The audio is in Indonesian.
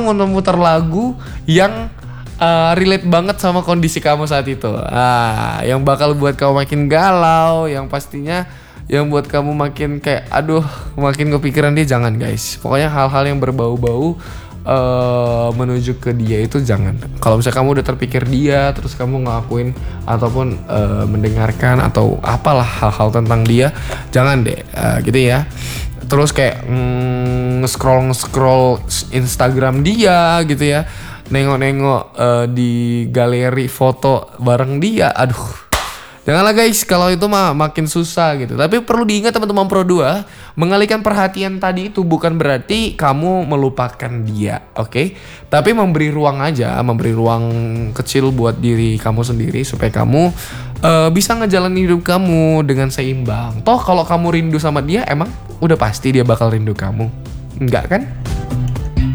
kamu muter-muter lagu yang relate banget sama kondisi kamu saat itu. Yang bakal buat kamu makin galau, yang pastinya yang buat kamu makin kayak aduh makin kepikiran dia, jangan guys. Pokoknya hal-hal yang berbau-bau menuju ke dia itu jangan. Kalau misalnya kamu udah terpikir dia, terus kamu ngelakuin ataupun mendengarkan atau apalah hal-hal tentang dia, jangan deh gitu ya. Terus kayak scroll Instagram dia gitu ya, nengok-nengok di galeri foto bareng dia, aduh. Janganlah guys, kalau itu mah makin susah gitu. Tapi perlu diingat teman-teman Pro 2, mengalihkan perhatian tadi itu bukan berarti kamu melupakan dia, oke? Tapi memberi ruang aja, memberi ruang kecil buat diri kamu sendiri supaya kamu bisa ngejalanin hidup kamu dengan seimbang. Toh kalau kamu rindu sama dia, emang udah pasti dia bakal rindu kamu, enggak kan?